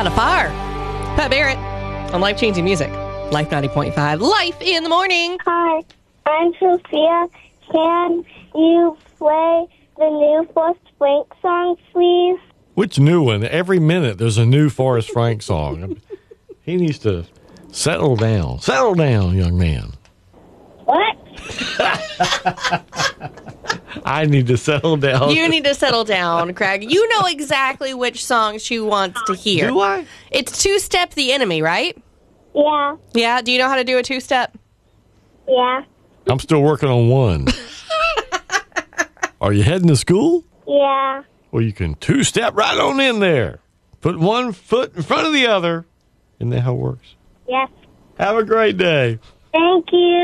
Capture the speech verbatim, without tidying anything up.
Kind of Fire. Pat Barrett on Life Changing Music. Life ninety point five. Life in the morning. Hi, I'm Sophia. Can you play the new Forrest Frank song, please? Which new one? Every minute there's a new Forrest Frank song. He needs to settle down. Settle down, young man. What? I need to settle down. You need to settle down, Craig. You know exactly which song she wants to hear. Do I? It's Two-Step the Enemy, right? Yeah, Yeah. Do you know how to do a two-step? yeah, I'm still working on one. Are you heading to school? yeah. Well, you can two-step right on in there. Put one foot in front of the other. Isn't that how it works? Yes. Have a great day. Thank you.